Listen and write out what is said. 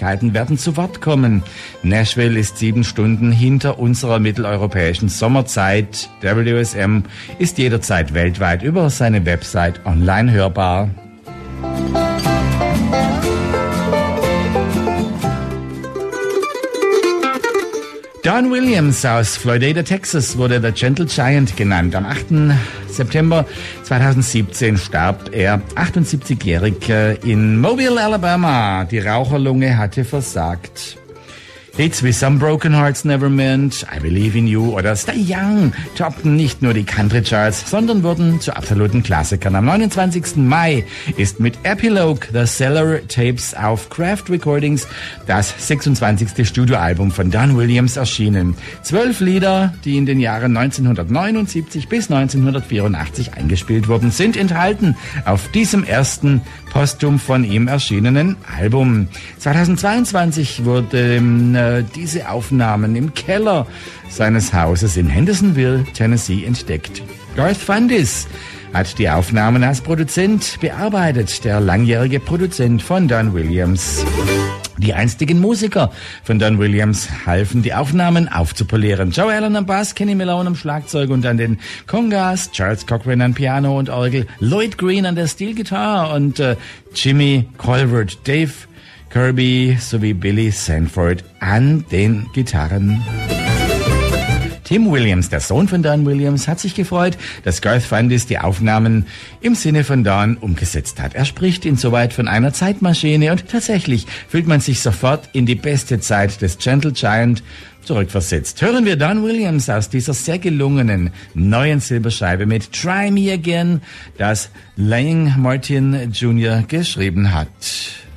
werden zu Wort kommen. Nashville ist 7 Stunden hinter unserer mitteleuropäischen Sommerzeit. WSM ist jederzeit weltweit über seine Website online hörbar. Don Williams aus Floydada, Texas, wurde The Gentle Giant genannt. Am 8. September 2017 starb er, 78-jährig, in Mobile, Alabama. Die Raucherlunge hatte versagt. Hits wie Some Broken Hearts Never Meant, I Believe in You oder Stay Young toppten nicht nur die Country-Charts, sondern wurden zu absoluten Klassikern. Am 29. Mai ist mit Epilogue The Cellar Tapes auf Craft Recordings das 26. Studioalbum von Don Williams erschienen. 12 Lieder, die in den Jahren 1979 bis 1984 eingespielt wurden, sind enthalten auf diesem ersten posthum von ihm erschienenen Album. 2022 wurden diese Aufnahmen im Keller seines Hauses in Hendersonville, Tennessee, entdeckt. Garth Fundis hat die Aufnahmen als Produzent bearbeitet, der langjährige Produzent von Don Williams. Die einstigen Musiker von Don Williams halfen, die Aufnahmen aufzupolieren. Joe Allen am Bass, Kenny Malone am Schlagzeug und an den Congas, Charles Cochran an Piano und Orgel, Lloyd Green an der Steel-Gitarre und Jimmy Colvert, Dave Kirby sowie Billy Sanford an den Gitarren. Tim Williams, der Sohn von Don Williams, hat sich gefreut, dass Garth Fundis die Aufnahmen im Sinne von Don umgesetzt hat. Er spricht insoweit von einer Zeitmaschine und tatsächlich fühlt man sich sofort in die beste Zeit des Gentle Giant zurückversetzt. Hören wir Don Williams aus dieser sehr gelungenen neuen Silberscheibe mit Try Me Again, das Lang Martin Jr. geschrieben hat.